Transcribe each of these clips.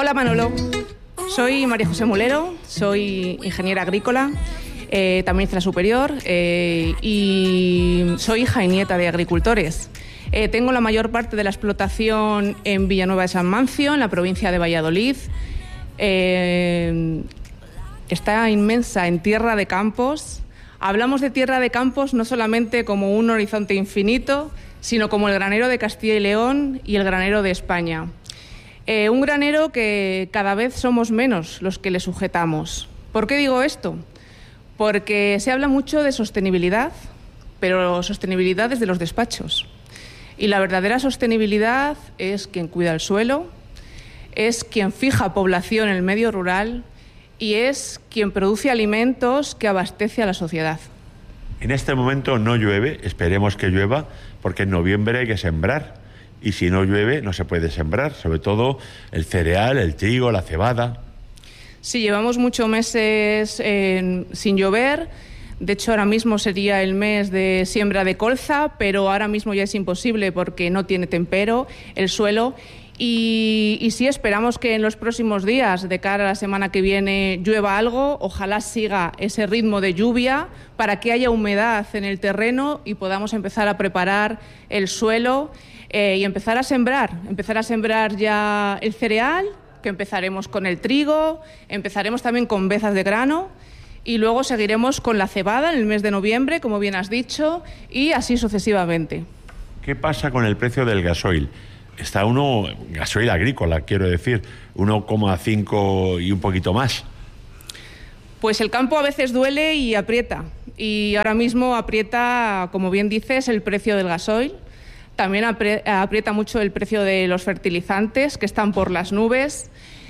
Hola Manolo, soy María José Mulero, soy ingeniera agrícola, también hice la superior y soy hija y nieta de agricultores. Tengo la mayor parte de la explotación en Villanueva de San Mancio, en la provincia de Valladolid. Está inmensa en tierra de campos. Hablamos de tierra de campos no solamente como un horizonte infinito, sino como el granero de Castilla y León y el granero de España. Un granero que cada vez somos menos los que le sujetamos. ¿Por qué digo esto? Porque se habla mucho de sostenibilidad, pero sostenibilidad desde los despachos. Y la verdadera sostenibilidad es quien cuida el suelo, es quien fija población en el medio rural y es quien produce alimentos que abastece a la sociedad. En este momento no llueve, esperemos que llueva, porque en noviembre hay que sembrar. Y si no llueve, no se puede sembrar, sobre todo el cereal, el trigo, la cebada. Sí, llevamos muchos meses sin llover. De hecho, ahora mismo sería el mes de siembra de colza, pero ahora mismo ya es imposible porque no tiene tempero el suelo. Y sí, esperamos que en los próximos días, de cara a la semana que viene, llueva algo. Ojalá siga ese ritmo de lluvia para que haya humedad en el terreno y podamos empezar a preparar el suelo y empezar a sembrar ya el cereal, que empezaremos con el trigo, empezaremos también con vezas de grano y luego seguiremos con la cebada en el mes de noviembre, como bien has dicho, y así sucesivamente. ¿Qué pasa con el precio del gasoil? Está gasoil agrícola, quiero decir, 1,5 y un poquito más. Pues el campo a veces duele y aprieta. Y ahora mismo aprieta, como bien dices, el precio del gasoil. También aprieta mucho el precio de los fertilizantes, que están por las nubes.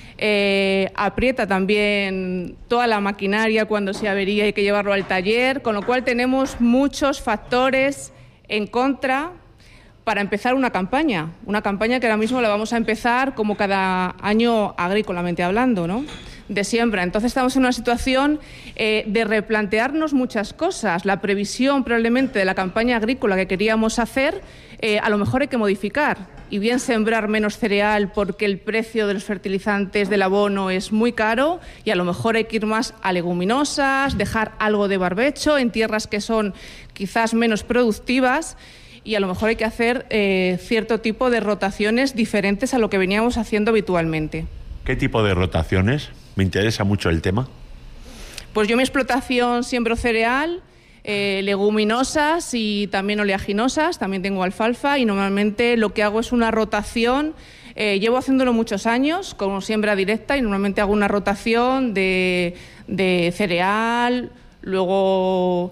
Aprieta también toda la maquinaria cuando se avería y hay que llevarlo al taller, con lo cual tenemos muchos factores en contra para empezar una campaña que ahora mismo la vamos a empezar como cada año agrícolamente hablando, ¿no?, de siembra. Entonces estamos en una situación de replantearnos muchas cosas. La previsión probablemente de la campaña agrícola que queríamos hacer, a lo mejor hay que modificar y bien sembrar menos cereal porque el precio de los fertilizantes del abono es muy caro y a lo mejor hay que ir más a leguminosas, dejar algo de barbecho en tierras que son quizás menos productivas y a lo mejor hay que hacer cierto tipo de rotaciones diferentes a lo que veníamos haciendo habitualmente. ¿Qué tipo de rotaciones? Me interesa mucho el tema. Pues yo en mi explotación siembro cereal, leguminosas y también oleaginosas, también tengo alfalfa y normalmente lo que hago es una rotación, llevo haciéndolo muchos años como siembra directa y normalmente hago una rotación de cereal, luego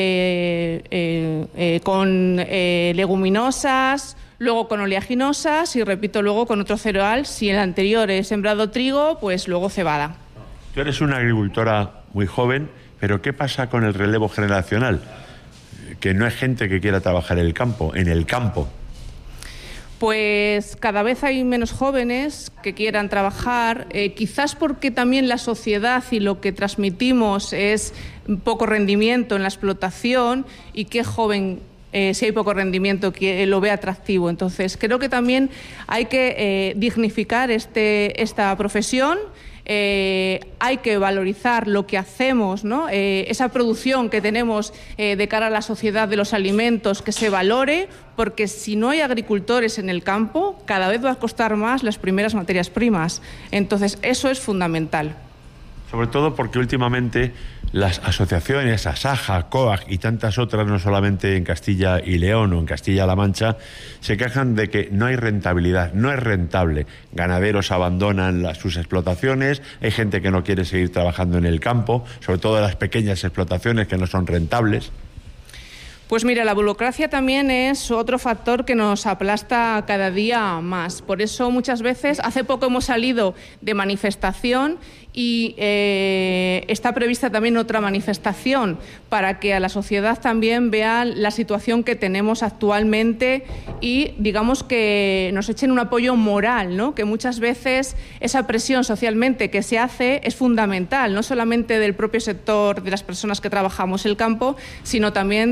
con leguminosas, luego con oleaginosas y repito luego con otro cereal. Si el anterior he sembrado trigo, pues luego cebada. Tú eres una agricultora muy joven, pero ¿qué pasa con el relevo generacional? Que no hay gente que quiera trabajar en el campo. Pues cada vez hay menos jóvenes que quieran trabajar, quizás porque también la sociedad y lo que transmitimos es poco rendimiento en la explotación y qué joven, si hay poco rendimiento, que lo ve atractivo. Entonces creo que también hay que dignificar esta profesión. Hay que valorizar lo que hacemos, ¿no? Esa producción que tenemos de cara a la sociedad de los alimentos, que se valore, porque si no hay agricultores en el campo, cada vez va a costar más las primeras materias primas. Entonces, eso es fundamental. Sobre todo porque últimamente las asociaciones, Asaja, COAG y tantas otras, no solamente en Castilla y León o en Castilla-La Mancha, se quejan de que no hay rentabilidad, no es rentable. Ganaderos abandonan sus explotaciones, hay gente que no quiere seguir trabajando en el campo, sobre todo las pequeñas explotaciones que no son rentables. Pues mira, la burocracia también es otro factor que nos aplasta cada día más. Por eso muchas veces, hace poco hemos salido de manifestación y está prevista también otra manifestación para que a la sociedad también vean la situación que tenemos actualmente y digamos que nos echen un apoyo moral, ¿no? Que muchas veces esa presión socialmente que se hace es fundamental, no solamente del propio sector de las personas que trabajamos el campo, sino también de la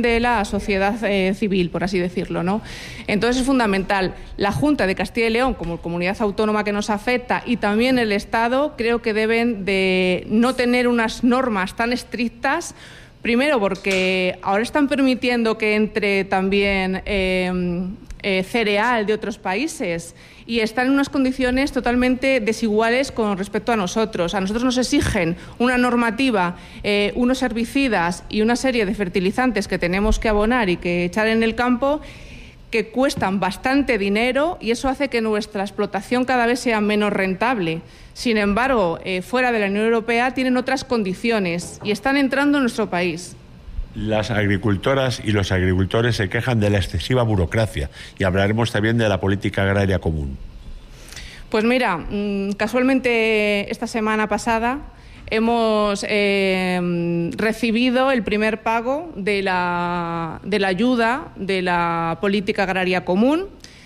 sociedad civil, por así decirlo, ¿no? Entonces es fundamental. La Junta de Castilla y León, como comunidad autónoma que nos afecta, y también el Estado, creo que deben de no tener unas normas tan estrictas. Primero, porque ahora están permitiendo que entre también cereal de otros países y están en unas condiciones totalmente desiguales con respecto a nosotros. A nosotros nos exigen una normativa, unos herbicidas y una serie de fertilizantes que tenemos que abonar y que echar en el campo, que cuestan bastante dinero, y eso hace que nuestra explotación cada vez sea menos rentable. Sin embargo, fuera de la Unión Europea tienen otras condiciones y están entrando en nuestro país. Las agricultoras y los agricultores se quejan de la excesiva burocracia, y hablaremos también de la política agraria común. Pues mira, casualmente esta semana pasada hemos recibido el primer pago de la ayuda de la política agraria común.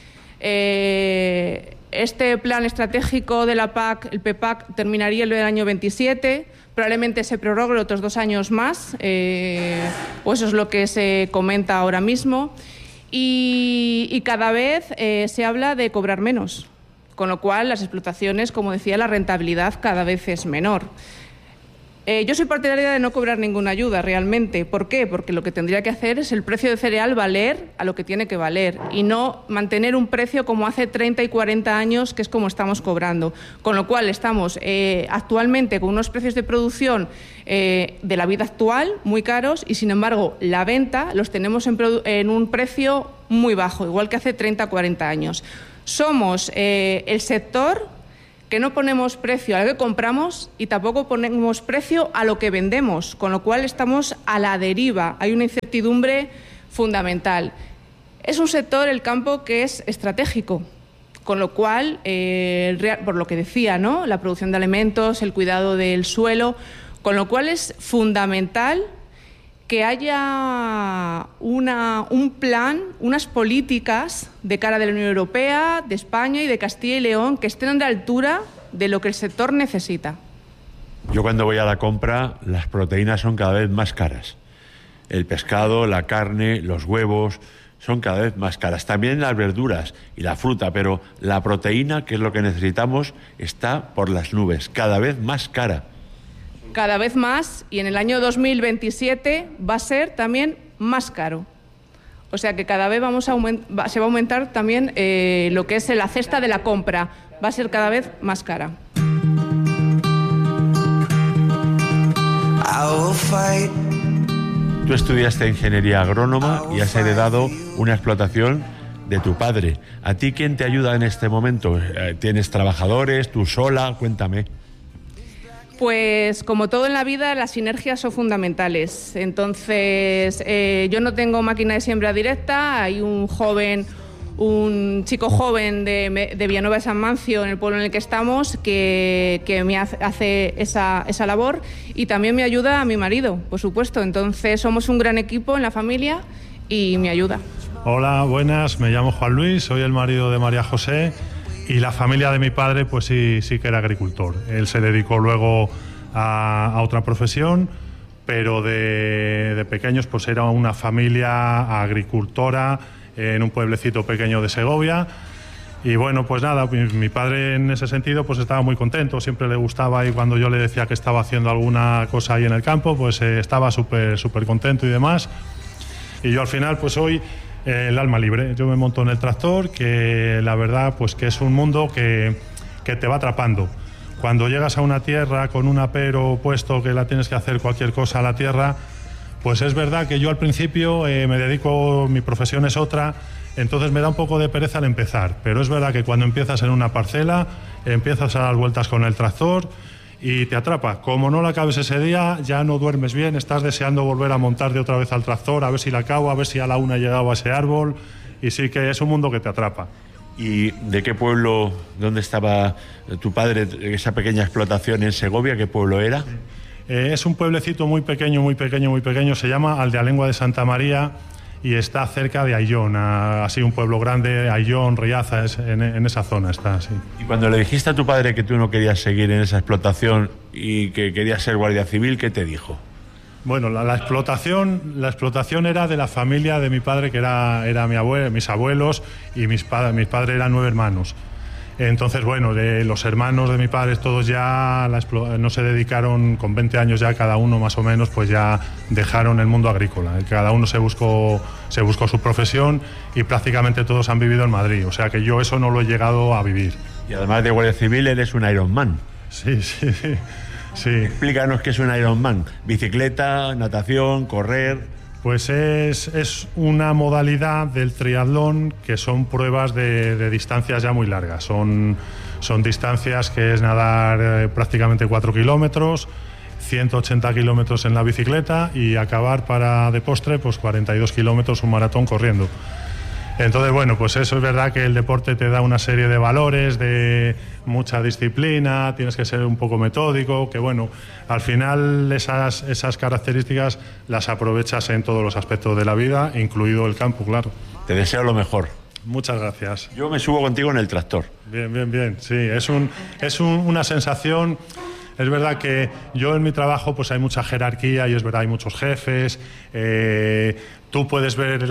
Este plan estratégico de la PAC, el PEPAC, terminaría el año 27. Probablemente se prorrogue otros 2 años más, o eso es lo que se comenta ahora mismo. Y cada vez se habla de cobrar menos, con lo cual las explotaciones, como decía, la rentabilidad cada vez es menor. Yo soy partidaria de no cobrar ninguna ayuda realmente. ¿Por qué? Porque lo que tendría que hacer es el precio de cereal valer a lo que tiene que valer y no mantener un precio como hace 30 y 40 años, que es como estamos cobrando. Con lo cual estamos actualmente con unos precios de producción de la vida actual muy caros, y sin embargo la venta los tenemos en un precio muy bajo, igual que hace 30 o 40 años. Somos el sector que no ponemos precio a lo que compramos y tampoco ponemos precio a lo que vendemos, con lo cual estamos a la deriva. Hay una incertidumbre fundamental. Es un sector, el campo, que es estratégico, con lo cual, por lo que decía, ¿no?, la producción de alimentos, el cuidado del suelo, con lo cual es fundamental que haya un plan, unas políticas de cara de la Unión Europea, de España y de Castilla y León que estén a la altura de lo que el sector necesita. Yo cuando voy a la compra, las proteínas son cada vez más caras. El pescado, la carne, los huevos son cada vez más caras. También las verduras y la fruta, pero la proteína, que es lo que necesitamos, está por las nubes, cada vez más cara. Cada vez más, y en el año 2027 va a ser también más caro. O sea que cada vez se va a aumentar también lo que es la cesta de la compra. Va a ser cada vez más cara. Tú estudiaste ingeniería agrónoma y has heredado una explotación de tu padre. ¿A ti quién te ayuda en este momento? ¿Tienes trabajadores? ¿Tú sola? Cuéntame. Pues como todo en la vida, las sinergias son fundamentales. Entonces, yo no tengo máquina de siembra directa. Hay un chico joven de Villanueva de San Mancio, en el pueblo en el que estamos, que me hace esa labor, y también me ayuda a mi marido, por supuesto. Entonces, somos un gran equipo en la familia y me ayuda. Hola, buenas. Me llamo Juan Luis, soy el marido de María José. Y la familia de mi padre, pues sí que era agricultor. Él se dedicó luego a otra profesión, pero de pequeños pues era una familia agricultora en un pueblecito pequeño de Segovia. Y bueno, pues nada, mi padre en ese sentido pues estaba muy contento, siempre le gustaba, y cuando yo le decía que estaba haciendo alguna cosa ahí en el campo, pues estaba súper contento y demás. Y yo al final pues hoy... el alma libre. Yo me monto en el tractor, que la verdad pues que es un mundo que te va atrapando. Cuando llegas a una tierra con un apero puesto, que la tienes que hacer cualquier cosa a la tierra, pues es verdad que yo al principio me dedico, mi profesión es otra, entonces me da un poco de pereza al empezar, pero es verdad que cuando empiezas en una parcela, empiezas a dar vueltas con el tractor y te atrapa. Como no la acabes ese día, ya no duermes bien, estás deseando volver a montarte otra vez al tractor, a ver si la acabo, a ver si a la una he llegado a ese árbol, y sí que es un mundo que te atrapa. ¿Y de qué pueblo, dónde estaba tu padre, esa pequeña explotación en Segovia? ¿Qué pueblo era? Es un pueblecito muy pequeño, se llama Aldealengua de Santa María, y está cerca de Ayllón, así un pueblo grande, Ayllón, Riaza, en esa zona está, sí. Y cuando le dijiste a tu padre que tú no querías seguir en esa explotación y que querías ser guardia civil, ¿qué te dijo? Bueno, la explotación era de la familia de mi padre, que era mi abuelo, mis abuelos, y mis padres eran 9 hermanos. Entonces, bueno, de los hermanos de mi padre, todos ya no se dedicaron, con 20 años ya cada uno más o menos, pues ya dejaron el mundo agrícola. Cada uno se buscó su profesión y prácticamente todos han vivido en Madrid. O sea que yo eso no lo he llegado a vivir. Y además de Guardia Civil eres un Ironman. Sí. Explícanos qué es un Ironman. Bicicleta, natación, correr. Pues es una modalidad del triatlón que son pruebas de distancias ya muy largas. Son distancias que es nadar prácticamente 4 kilómetros, 180 kilómetros en la bicicleta y acabar de postre pues 42 kilómetros, un maratón corriendo. Entonces, bueno, pues eso es verdad que el deporte te da una serie de valores, de mucha disciplina, tienes que ser un poco metódico, que bueno, al final esas características las aprovechas en todos los aspectos de la vida, incluido el campo, claro. Te deseo lo mejor. Muchas gracias. Yo me subo contigo en el tractor. Bien, sí, es una sensación. Es verdad que yo en mi trabajo pues hay mucha jerarquía y es verdad hay muchos jefes. Tú puedes ver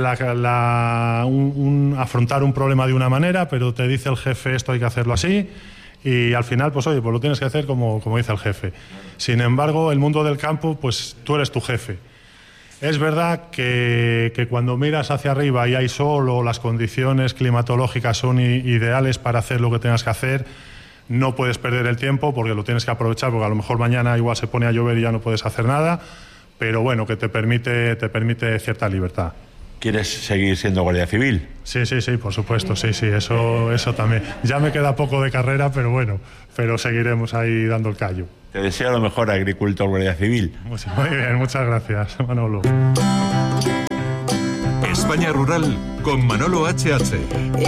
afrontar un problema de una manera, pero te dice el jefe esto hay que hacerlo así y al final pues oye, pues lo tienes que hacer como dice el jefe. Sin embargo, el mundo del campo pues tú eres tu jefe. Es verdad que cuando miras hacia arriba y hay sol o las condiciones climatológicas son ideales para hacer lo que tengas que hacer, no puedes perder el tiempo porque lo tienes que aprovechar, porque a lo mejor mañana igual se pone a llover y ya no puedes hacer nada, pero bueno, que te permite cierta libertad. ¿Quieres seguir siendo Guardia Civil? Sí, por supuesto, sí, eso también. Ya me queda poco de carrera, pero seguiremos ahí dando el callo. Te deseo lo mejor, agricultor Guardia Civil. Muy bien, muchas gracias, Manolo. España Rural con Manolo HH.